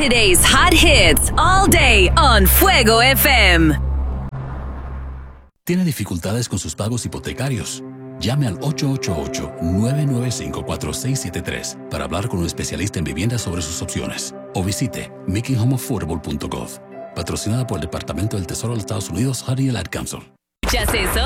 Today's hot hits all day on Fuego FM. ¿Tiene dificultades con sus pagos hipotecarios? Llame al 888-995-4673 para hablar con un especialista en vivienda sobre sus opciones. O visite makinghomeaffordable.gov. Patrocinada por el Departamento del Tesoro de los Estados Unidos, Honey Ad Council. ¿Ya es eso?